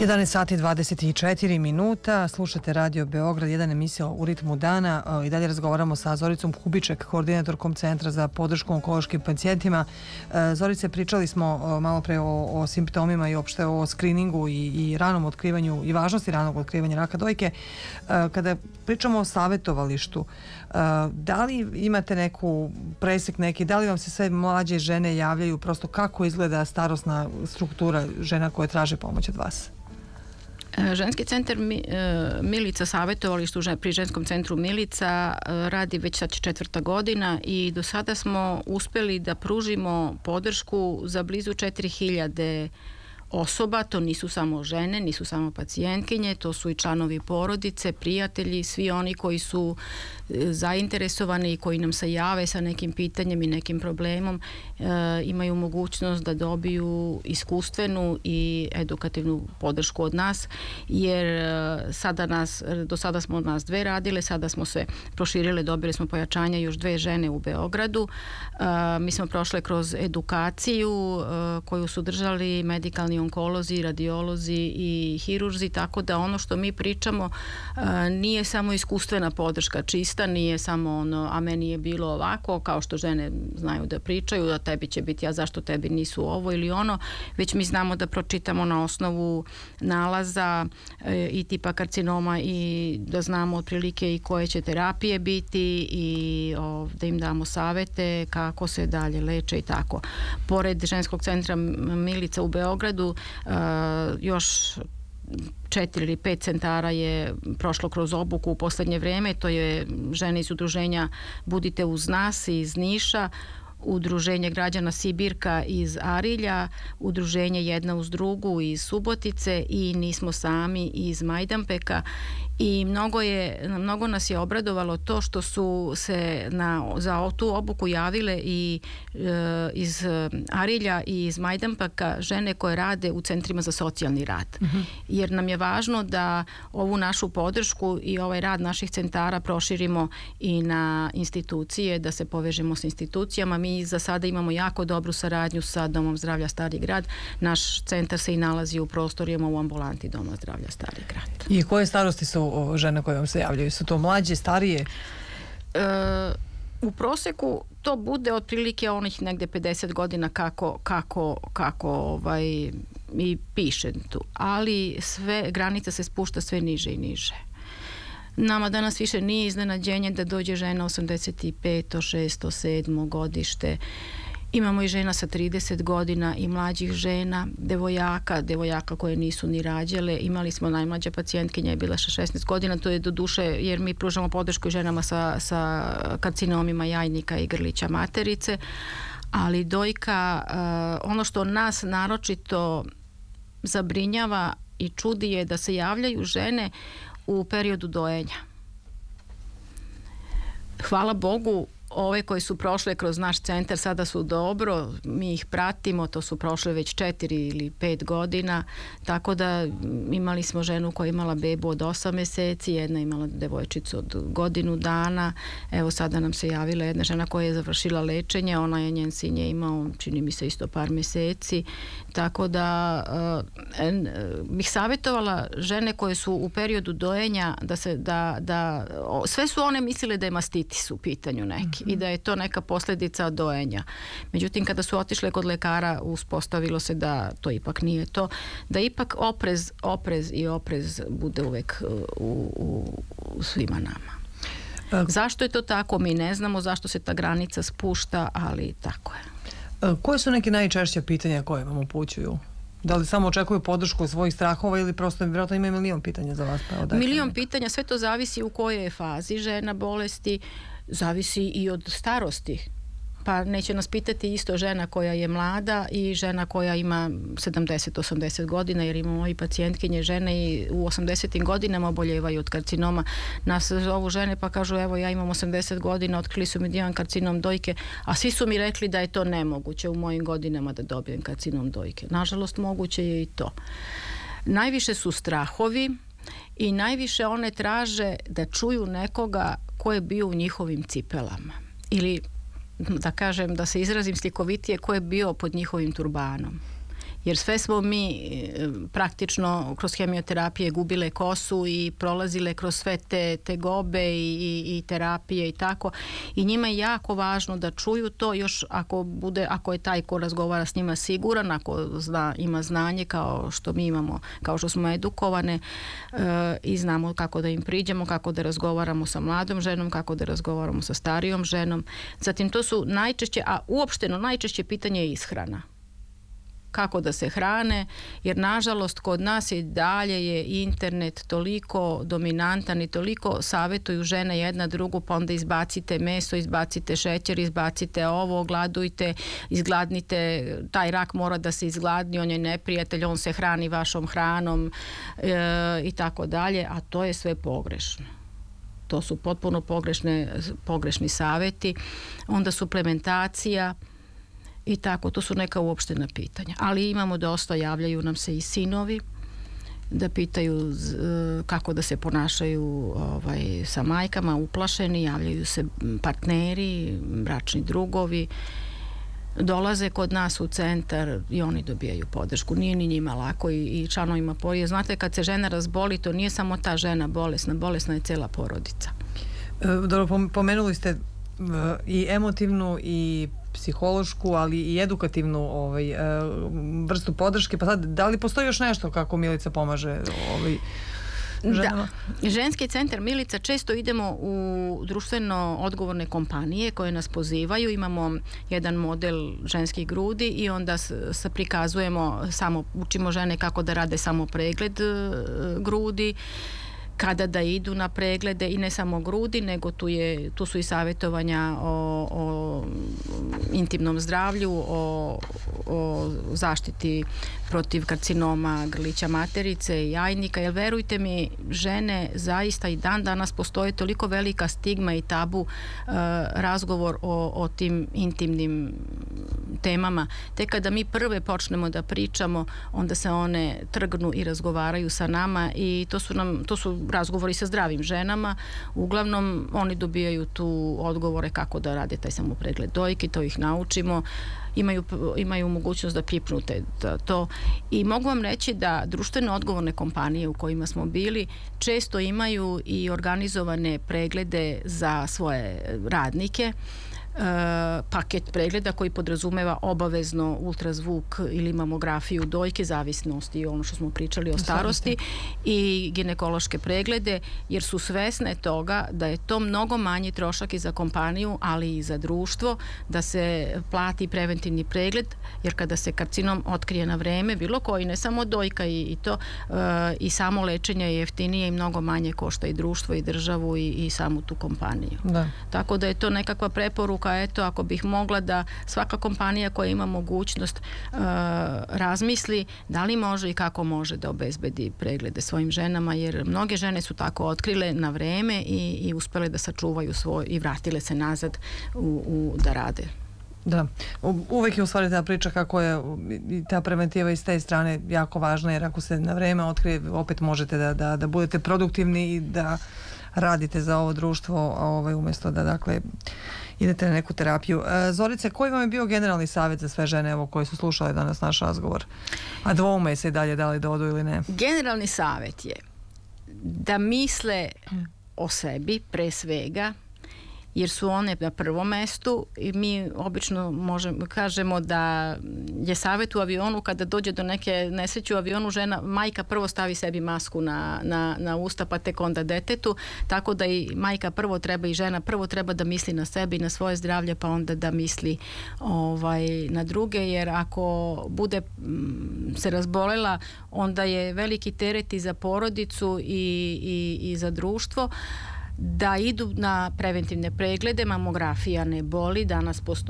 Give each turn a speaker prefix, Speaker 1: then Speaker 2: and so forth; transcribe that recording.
Speaker 1: 11 sati 24 minuta, slušate Radio Beograd, jedan emisija u ritmu dana i dalje razgovaramo sa Zoricom Kubiček, koordinatorkom Centra za podršku onkološkim pacijentima. Zorice, pričali smo malo pre o simptomima i opšte o skriningu i ranom otkrivanju i važnosti ranog otkrivanja raka dojke. Kada pričamo o savjetovalištu, da li imate neku presek neki, da li vam se sve mlađe žene javljaju, prosto kako izgleda starosna struktura žena koje traže pomoć od vas?
Speaker 2: Ženski centar Milica, savjetovalištu pri ženskom centru Milica radi već sad 4. godina i do sada smo uspjeli da pružimo podršku za blizu 4000 osoba. To nisu samo žene, nisu samo pacijentkinje, to su i članovi porodice, prijatelji, svi oni koji su zainteresovani i koji nam se jave sa nekim pitanjem i nekim problemom, imaju mogućnost da dobiju iskustvenu i edukativnu podršku od nas, jer do sada smo nas 2 radile, sada smo se proširile, dobili smo pojačanja još 2 žene u Beogradu. Mi smo prošle kroz edukaciju koju su držali medikalni onkolozi, radiolozi i hirurzi, tako da ono što mi pričamo nije samo iskustvena podrška čista, nije samo ono, a meni je bilo ovako, kao što žene znaju da pričaju, da tebi će biti, a zašto tebi nisu ovo ili ono, već mi znamo da pročitamo na osnovu nalaza i tipa karcinoma i da znamo otprilike i koje će terapije biti i da im damo savete kako se dalje leče i tako. Pored ženskog centra Milica u Beogradu, još 4 ili 5 centara je prošlo kroz obuku u posljednje vrijeme. To je žene iz udruženja Budite uz nas iz Niša, udruženje građana Sibirka iz Arilja, udruženje Jedna uz drugu iz Subotice i Nismo sami iz Majdanpeka. I mnogo nas je obradovalo to što su se za tu obuku javile i iz Arilja i iz Majdanpeka žene koje rade u centrima za socijalni rad. Jer nam je važno da ovu našu podršku i ovaj rad naših centara proširimo i na institucije, da se povežemo s institucijama. Mi za sada imamo jako dobru saradnju sa Domom zdravlja Stari grad. Naš centar se i nalazi u prostorima u ambulanti Doma zdravlja Stari grad.
Speaker 1: I koje starosti su žene koje vam se javljaju? Su to mlađe, starije?
Speaker 2: U proseku to bude otprilike onih negde 50 godina kako i piše tu. Ali sve granica se spušta sve niže i niže. Nama danas više nije iznenađenje da dođe žena 85, 6, 7 godište. Imamo i žena sa 30 godina i mlađih žena, devojaka koje nisu ni rađale. Imali smo najmlađa pacijentkinja je bila 16 godina, to je do duše jer mi pružamo podršku ženama sa karcinomima jajnika i grlića materice, ali dojka, ono što nas naročito zabrinjava i čudi je da se javljaju žene u periodu dojenja. Hvala Bogu, ove koje su prošle kroz naš centar sada su dobro, mi ih pratimo, to su prošle već 4 ili 5 godina, tako da imali smo ženu koja je imala bebu od 8 mjeseci, jedna imala devojčicu od 1 godinu dana, evo sada nam se javila jedna žena koja je završila lečenje, njen sin je imao, čini mi se isto par mjeseci, tako da bih savjetovala žene koje su u periodu dojenja da sve su one mislile da je mastitis u pitanju neki i da je to neka posljedica dojenja. Međutim, kada su otišle kod lekara, uspostavilo se da to ipak nije to, da ipak oprez bude uvek u svima nama. Zašto je to tako? Mi ne znamo zašto se ta granica spušta, ali tako je.
Speaker 1: Koje su neke najčešće pitanja koje vam upućuju? Da li samo očekuju podršku svojih strahova ili prosto vjerojatno imaju milion pitanja za vas?
Speaker 2: Milion pitanja, sve to zavisi u kojoj je fazi žena bolesti, zavisi i od starosti. Pa neće nas pitati isto žena koja je mlada i žena koja ima 70-80 godina, jer imamo i pacijentkinje žene i u 80. godinama oboljevaju od karcinoma. Nas zovu žene pa kažu evo ja imam 80 godina, otkrili su mi da imam karcinom dojke, a svi su mi rekli da je to nemoguće u mojim godinama da dobijem karcinom dojke. Nažalost moguće je i to. Najviše su strahovi i najviše one traže da čuju nekoga ko je bio u njihovim cipelama ili da kažem, da se izrazim slikovitije, ko je bio pod njihovim turbanom. jer sve smo mi praktično kroz hemioterapije gubile kosu i prolazile kroz sve te tegobe i terapije i tako, i njima je jako važno da čuju to, još ako je taj ko razgovara s njima siguran, ako ima znanje kao što mi imamo, kao što smo edukovane i znamo kako da im priđemo, kako da razgovaramo sa mladom ženom, kako da razgovaramo sa starijom ženom. Zatim to su najčešće, a uopšteno najčešće pitanje je ishrana. Kako da se hrane, jer nažalost kod nas i dalje je internet toliko dominantan i toliko savjetuju žene jedna drugu, pa onda izbacite meso, izbacite šećer, izbacite ovo, gladujte, izgladnite, taj rak mora da se izgladni, on je neprijatelj, on se hrani vašom hranom i tako dalje, a to je sve pogrešno. To su potpuno pogrešni savjeti. Onda suplementacija i tako, to su neka uopštena pitanja. Ali imamo dosta, javljaju nam se i sinovi da pitaju kako da se ponašaju sa majkama, uplašeni, javljaju se partneri, bračni drugovi, dolaze kod nas u centar i oni dobijaju podršku. Nije ni njima lako i članovima porodice. Znate, kad se žena razboli, to nije samo ta žena bolesna je cela porodica.
Speaker 1: Dobro, pomenuli ste i emotivnu i psihološku, ali i edukativnu vrstu podrške. Pa sad, da li postoji još nešto kako Milica pomaže ženama?
Speaker 2: Da. Ženski centar Milica često idemo u društveno odgovorne kompanije koje nas pozivaju. Imamo jedan model ženskih grudi i onda se prikazujemo, učimo žene kako da rade samo pregled grudi, kada da idu na preglede i ne samo grudi, nego tu su i savjetovanja o intimnom zdravlju, o zaštiti protiv karcinoma grlića materice i jajnika, jer verujte mi, žene zaista i dan danas postoje toliko velika stigma i tabu razgovor o tim intimnim temama. Tek kada mi prve počnemo da pričamo, onda se one trgnu i razgovaraju sa nama i to su razgovori sa zdravim ženama. Uglavnom oni dobijaju tu odgovore kako da rade taj samopregled dojke, to ih naučimo. Imaju mogućnost da pipnu to. I mogu vam reći da društveno odgovorne kompanije u kojima smo bili često imaju i organizovane preglede za svoje radnike, paket pregleda koji podrazumeva obavezno ultrazvuk ili mamografiju dojke, zavisnosti i ono što smo pričali o starosti, i ginekološke preglede, jer su svesne toga da je to mnogo manji trošak i za kompaniju, ali i za društvo, da se plati preventivni pregled, jer kada se karcinom otkrije na vreme, bilo koji, ne samo dojka i to, i samo lečenje je jeftinije i mnogo manje košta i društvo i državu i samu tu kompaniju. Da. Tako da je to nekakva preporuka. Eto, ako bih mogla da svaka kompanija koja ima mogućnost razmisli da li može i kako može da obezbedi preglede svojim ženama, jer mnoge žene su tako otkrile na vreme i uspele da sačuvaju i vratile se nazad da rade.
Speaker 1: Da, uvek je u stvari ta priča kako je ta preventiva iz te strane jako važna, jer ako se na vreme otkrije, opet možete da budete produktivni i da radite za ovo društvo, umjesto da, dakle, idete na neku terapiju. Zorice, koji vam je bio generalni savjet za sve žene koje su slušale danas naš razgovor? A dvoume se i dalje da li da odu ili ne?
Speaker 2: Generalni savjet je da misle o sebi pre svega, jer su one na prvom mestu i mi obično kažemo da je savjet u avionu kada dođe do neke nesreće u avionu, majka prvo stavi sebi masku na usta, pa tek onda detetu, tako da i majka prvo treba i žena prvo treba da misli na sebi i na svoje zdravlje, pa onda da misli na druge, jer ako bude se razbolela, onda je veliki teret i za porodicu i za društvo. Da idu na preventivne preglede, mamografija ne boli, danas postoji